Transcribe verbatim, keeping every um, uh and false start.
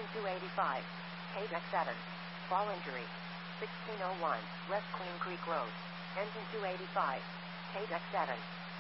Engine two eighty-five. K deck seven. Fall injury. sixteen oh one. West Queen Creek Road. Engine two eighty-five. K deck seven.